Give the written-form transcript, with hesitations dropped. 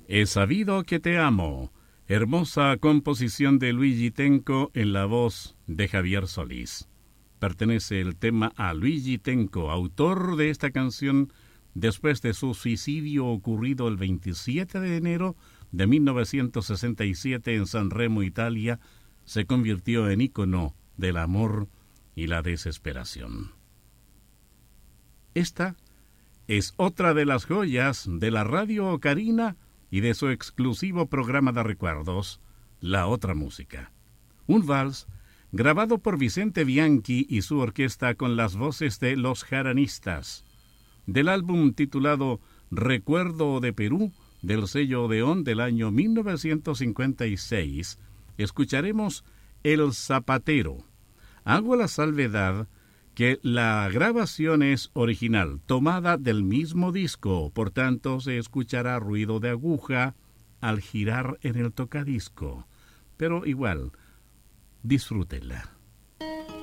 He sabido que te amo. Hermosa composición de Luigi Tenco en la voz de Javier Solís. Pertenece el tema a Luigi Tenco, autor de esta canción después de su suicidio ocurrido el 27 de enero de 1967 en San Remo, Italia. Se convirtió en ícono del amor y la desesperación. Esta es otra de las joyas de la Radio Ocarina y de su exclusivo programa de recuerdos, La Otra Música. Un vals grabado por Vicente Bianchi y su orquesta con las voces de Los Jaranistas, del álbum titulado Recuerdo de Perú, del sello Odeón del año 1956, escucharemos El Zapatero. Hago la salvedad que la grabación es original, tomada del mismo disco, por tanto se escuchará ruido de aguja al girar en el tocadisco, pero igual, disfrútenla.